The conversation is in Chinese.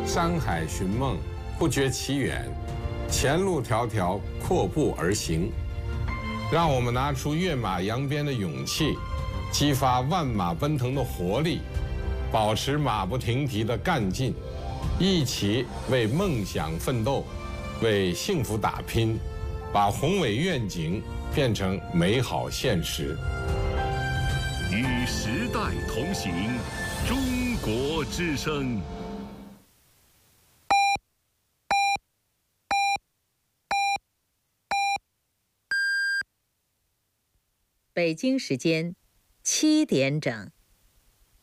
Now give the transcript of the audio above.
山海寻梦，不觉其远，前路迢迢，阔步而行。让我们拿出跃马扬鞭的勇气，激发万马奔腾的活力，保持马不停蹄的干劲，一起为梦想奋斗，为幸福打拼，把宏伟愿景变成美好现实。 与时代同行，中国之声。 北京时间7点整。